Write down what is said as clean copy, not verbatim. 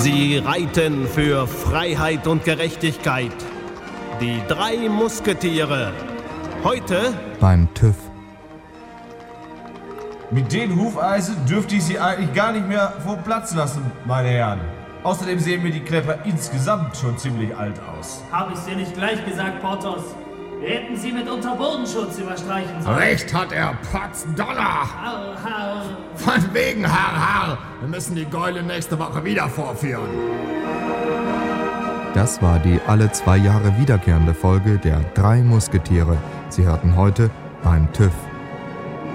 Sie reiten für Freiheit und Gerechtigkeit. Die 3 Musketiere. Heute beim TÜV. Mit den Hufeisen dürfte ich Sie eigentlich gar nicht mehr vom Platz lassen, meine Herren. Außerdem sehen mir die Klepper insgesamt schon ziemlich alt aus. Hab ich's dir nicht gleich gesagt, Porthos? Wir hätten sie mit Unterbodenschutz überstreichen sollen. Recht hat er, Potzdollar! Von wegen, Herr. Wir müssen die Gäule nächste Woche wieder vorführen. Das war die alle 2 Jahre wiederkehrende Folge der 3 Musketiere. Sie hörten heute beim TÜV.